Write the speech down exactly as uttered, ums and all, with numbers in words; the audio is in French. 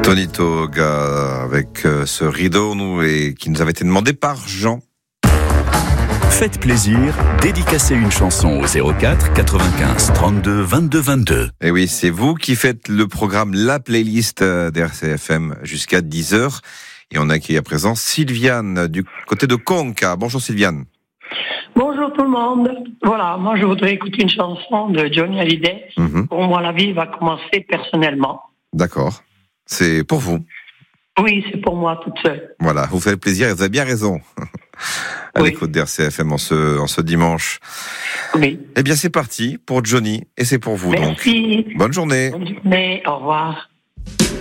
Tony Toga avec euh, ce rideau nous, et qui nous avait été demandé par Jean. Faites plaisir, dédicacez une chanson au zéro quatre quatre-vingt-quinze trente-deux vingt-deux vingt-deux. Et oui, c'est vous qui faites le programme La Playlist d'R C F M jusqu'à dix heures. Et on accueille à présent Sylviane du côté de Conca. Bonjour Sylviane. Bonjour tout le monde. Voilà, moi je voudrais écouter une chanson de Johnny Hallyday. Mm-hmm. Pour moi, la vie va commencer personnellement. D'accord. C'est pour vous? Oui, c'est pour moi toute seule. Voilà, vous faites plaisir et vous avez bien raison. À oui. L'écoute d'R C F M en ce, en ce dimanche. Oui. Eh bien, c'est parti pour Johnny et c'est pour vous. Merci. Donc. Bonne journée. Bonne journée, au revoir.